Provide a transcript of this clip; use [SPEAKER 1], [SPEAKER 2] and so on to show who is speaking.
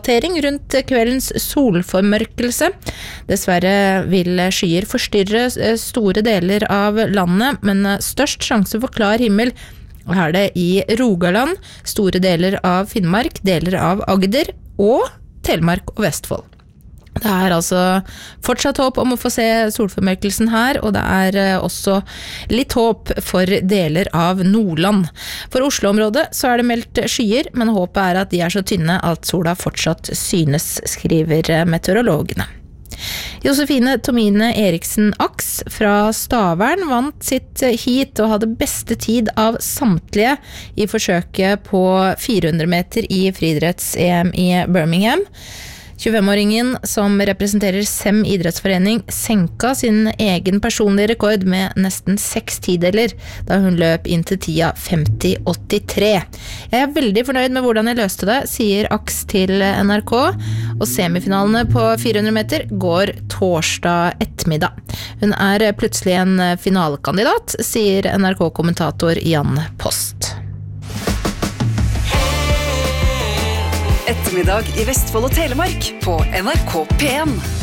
[SPEAKER 1] oppdatering rundt kveldens solformørkelse. Dessverre vil skyer forstyrre store deler av landet, men størst sjanse for klar himmel er det i Rogaland, store deler av Finnmark, deler av Agder og Telemark og Vestfold. Det er altså fortsatt håp om å få se solformørkelsen her, og det er også litt håp for deler av Nordland. For Oslo-området så er det meldt skyer, men håpet er at de er så tynne at sola fortsatt synes, skriver meteorologene. Josefine Tomine Eriksen Aks fra Stavern vant sitt heat og hadde beste tid av samtlige i forsøket på 400 meter i friidretts-EM i Birmingham. 25-åringen som representerer SEM idrettsforening senka sin egen personlige rekord med nesten 6 tideler da hun løp inn til tida 50,83. Jeg er veldig fornøyd med hvordan jeg løste det, sier Aks til NRK, og semifinalene på 400 meter går torsdag ettermiddag. Hun er plutselig en finalekandidat, sier NRK-kommentator Jan Post.
[SPEAKER 2] Ettermiddag i Vestfold og Telemark på NRK P1.